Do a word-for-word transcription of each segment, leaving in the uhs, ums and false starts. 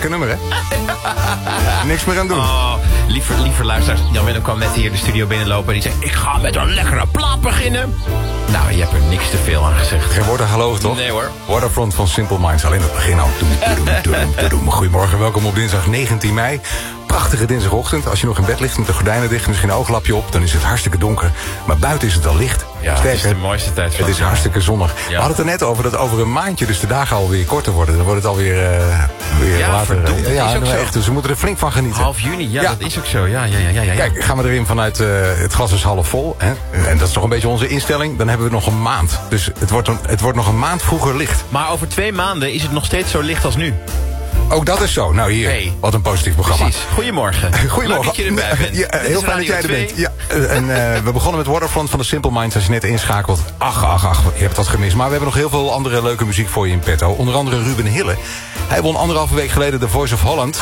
lekker nummer, hè? Niks meer aan doen. Oh, liever, liever luisteraars. Jan Willem kwam net hier de studio binnenlopen en die zei... ik ga met een lekkere plaat beginnen. Nou, je hebt er niks te veel aan gezegd. Geen woorden gelogen, toch? Nee, hoor. Waterfront van Simple Minds. Alleen het begin al. Goedemorgen, welkom op dinsdag negentien mei. Prachtige dinsdagochtend. Als je nog in bed ligt met de gordijnen dicht... misschien een ooglapje op, dan is het hartstikke donker. Maar buiten is het al licht. Ja, Sterker, het is de mooiste tijd van het is hartstikke zonnig. Ja. We hadden het er net over dat over een maandje... dus de dagen alweer korter worden. Dan wordt het alweer, uh, weer ja, later. Verdoemd, uh, ja, is ook nou, zo. echt. Dus we moeten er flink van genieten. Half juni, ja, ja, dat is ook zo. Ja, ja, ja, ja, ja. Kijk, gaan we erin vanuit uh, het glas is half vol. Hè? En dat is toch een beetje onze instelling. Dan hebben we nog een maand. Dus het wordt, een, het wordt nog een maand vroeger licht. Maar over twee maanden is het nog steeds zo licht als nu. Ook dat is zo. Nou hier, hey. Wat een positief programma. Precies. Goedemorgen. Goedemorgen. Leuk dat je erbij bent. Ja, heel fijn dat jij er bent. Ja, en uh, we begonnen met Waterfront van de Simple Minds. Als je net inschakelt. Ach, ach, ach. Je hebt dat gemist. Maar we hebben nog heel veel andere leuke muziek voor je in petto. Onder andere Ruben Hille. Hij won anderhalve week geleden The Voice of Holland.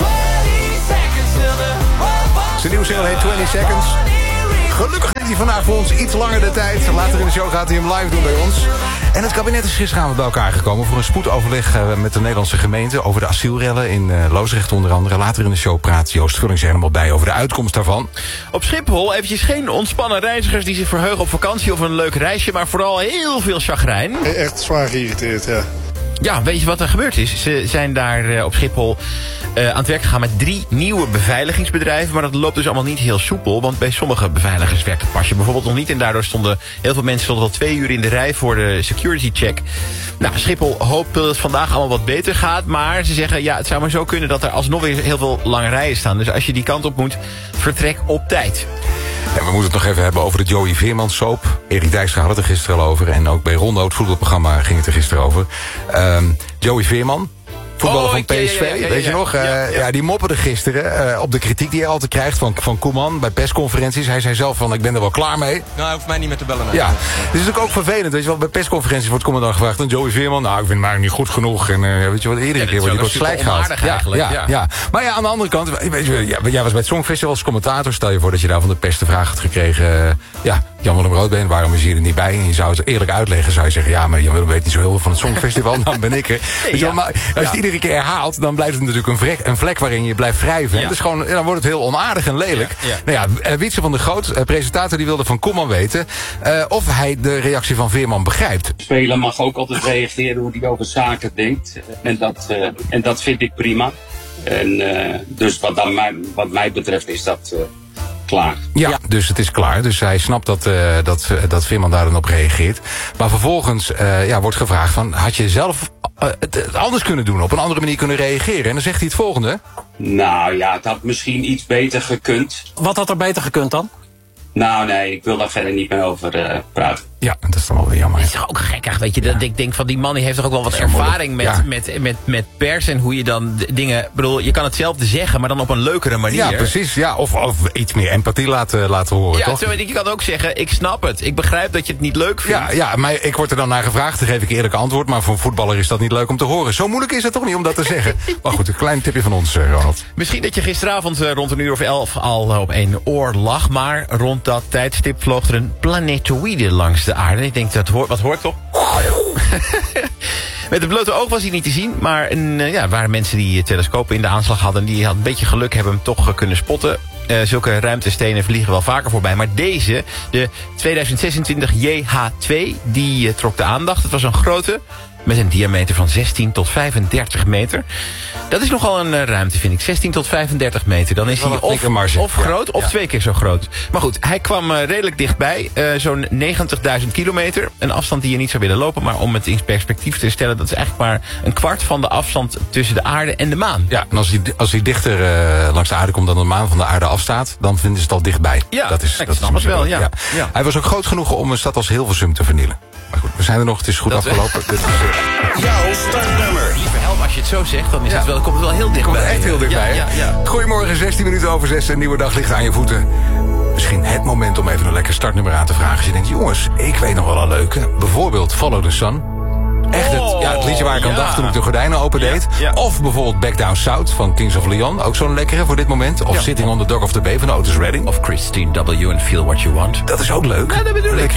Zijn nieuwe single heet twintig seconds. Gelukkig heeft hij vandaag voor ons iets langer de tijd. Later in de show gaat hij hem live doen bij ons. En het kabinet is gisteravond bij elkaar gekomen... voor een spoedoverleg uh, met de Nederlandse gemeente... over de asielrellen in uh, Loosdrecht onder andere. Later in de show praat Joost Vullings er helemaal bij over de uitkomst daarvan. Op Schiphol eventjes geen ontspannen reizigers... die zich verheugen op vakantie of een leuk reisje... maar vooral heel veel chagrijn. Echt zwaar geïrriteerd, ja. Ja, weet je wat er gebeurd is? Ze zijn daar uh, op Schiphol uh, aan het werk gegaan met drie nieuwe beveiligingsbedrijven. Maar dat loopt dus allemaal niet heel soepel. Want bij sommige beveiligers werkt het pasje bijvoorbeeld nog niet. En daardoor stonden heel veel mensen stonden al twee uur in de rij voor de security check. Nou, Schiphol hoopt dat het vandaag allemaal wat beter gaat. Maar ze zeggen, ja, het zou maar zo kunnen dat er alsnog weer heel veel lange rijen staan. Dus als je die kant op moet, vertrek op tijd. Ja, we moeten het nog even hebben over de Joey Veerman soap. Erik Dijkstra had het er gisteren al over. En ook bij Rondo, het voetbalprogramma, ging het er gisteren over. Um, Joey Veerman, voetballer oh, van P S V, ja, ja, ja, ja, weet je ja, nog? Uh, ja, ja. ja, die mopperde gisteren uh, op de kritiek die hij altijd krijgt van, van Koeman bij persconferenties. Hij zei zelf van, ik ben er wel klaar mee. Nou, hij hoeft mij niet meer te bellen. Nee. Ja, dus het is natuurlijk ook vervelend. Weet je wel, bij persconferenties wordt Koeman dan gevraagd. En Joey Veerman, nou, ik vind mij niet goed genoeg. En uh, weet je wat, iedere ja, keer wordt hij wat slijk gehaald. Ja, ja, ja, ja. Maar ja, aan de andere kant, weet je, ja, jij was bij het Songfestival als commentator. Stel je voor dat je daar van de pers de vraag had gekregen. Uh, ja, Jan Willem Roodbeen, waarom is hij er niet bij? En je zou het eerlijk uitleggen, zou je zeggen... ja, maar Jan Willem weet niet zo heel veel van het Songfestival, dan ben ik er. Weet je wel, maar als je het iedere keer herhaalt... dan blijft het natuurlijk een vlek, een vlek waarin je blijft wrijven. Ja. Dus gewoon, dan wordt het heel onaardig en lelijk. Ja, ja. Nou ja, Wietse van der Groot, presentator, die wilde van Koeman weten... Uh, of hij de reactie van Veerman begrijpt. De speler mag ook altijd reageren hoe hij over zaken denkt. En dat, uh, en dat vind ik prima. En uh, dus wat, dan mij, wat mij betreft is dat... Uh, klaar. Ja, ja, dus het is klaar. Dus hij snapt dat, uh, dat, dat Veerman daar dan op reageert. Maar vervolgens uh, ja, wordt gevraagd van... had je zelf uh, het, het anders kunnen doen, op een andere manier kunnen reageren? En dan zegt hij het volgende. Nou ja, het had misschien iets beter gekund. Wat had er beter gekund dan? Nou nee, ik wil daar verder niet meer over uh, praten. Ja, dat is dan wel weer jammer. Het is toch ook gekkig, weet je. Dat, ja. Ik denk van die man die heeft toch ook wel wat ervaring met, ja. met, met, met pers en hoe je dan dingen... Ik bedoel, je kan hetzelfde zeggen, maar dan op een leukere manier. Ja, precies. Ja, of, of iets meer empathie laten, laten horen, ja, toch? Ja, je kan ook zeggen, ik snap het. Ik begrijp dat je het niet leuk vindt. Ja, ja, maar ik word er dan naar gevraagd, dan geef ik eerlijk antwoord. Maar voor een voetballer is dat niet leuk om te horen. Zo moeilijk is het toch niet om dat te zeggen? Maar goed, een klein tipje van ons, Ronald. Misschien dat je gisteravond uh, rond een uur of elf al op één oor lag. Maar rond dat tijdstip vloog er een planetoïde langs de aarde. Ik denk, dat hoort, wat hoort toch? Met het blote oog was hij niet te zien. Maar een, uh, ja, waren mensen die telescopen in de aanslag hadden. Die hadden een beetje geluk hebben hem toch uh, kunnen spotten. Uh, zulke ruimtestenen vliegen wel vaker voorbij. Maar deze, de tweeduizend zesentwintig J H twee, die uh, trok de aandacht. Het was een grote, met een diameter van zestien tot vijfendertig meter. Dat is nogal een uh, ruimte, vind ik. zestien tot vijfendertig meter. Dan is hij of, of groot, ja, of ja. twee keer zo groot. Maar goed, hij kwam uh, redelijk dichtbij. Uh, zo'n negentigduizend kilometer. Een afstand die je niet zou willen lopen. Maar om het in perspectief te stellen... dat is eigenlijk maar een kwart van de afstand tussen de aarde en de maan. Ja, en als hij, als hij dichter uh, langs de aarde komt dan de maan van de aarde afstaat... dan vinden ze het al dichtbij. Ja, dat is, ik dat snap is het wel, ja. ja. Ja. Hij was ook groot genoeg om een stad als Hilversum te vernielen. Maar goed, we zijn er nog. Het is goed dat afgelopen. Dit is, uh... jouw startnummer. Liever help, als je het zo zegt, dan is ja. het wel, komt het wel heel dichtbij. Komt echt heel dichtbij, ja, ja, ja. Goedemorgen, zestien minuten over zes. Een nieuwe dag ligt aan je voeten. Misschien het moment om even een lekker startnummer aan te vragen. Als je denkt, jongens, ik weet nog wel een leuke. Bijvoorbeeld Follow the Sun. Echt het, ja, het liedje waar ik aan dacht toen ik de gordijnen opendeed. Ja, ja. Of bijvoorbeeld Back Down South van Kings of Leon. Ook zo'n lekkere voor dit moment. Of ja. Sitting on the Dock of the Bay van Otis Redding. Of Christine W. and Feel What You Want. Dat is ook leuk. Ja, dat bedoel ik.